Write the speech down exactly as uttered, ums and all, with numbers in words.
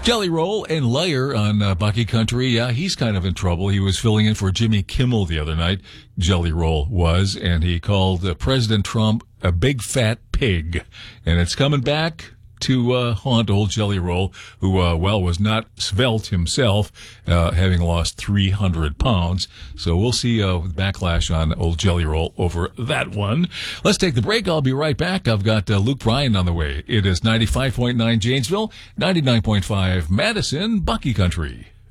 Jelly Roll and Layer on uh, Bucky Country. Yeah, he's kind of in trouble. He was filling in for Jimmy Kimmel the other night. Jelly Roll was, and he called uh, President Trump a big fat pig. And it's coming back to uh, haunt old Jelly Roll, who, uh, well, was not svelte himself, uh, having lost three hundred pounds. So we'll see uh, backlash on old Jelly Roll over that one. Let's take the break. I'll be right back. I've got uh, Luke Bryan on the way. It is ninety-five point nine Janesville, ninety-nine point five Madison, Bucky Country.